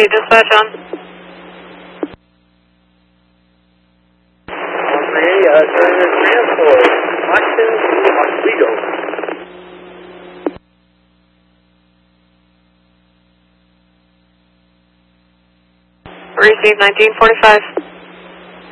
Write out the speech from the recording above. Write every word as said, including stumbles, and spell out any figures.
eight, dispatch on. On me, uh, during the transport, Austin to Oswego. Receive nineteen forty-five.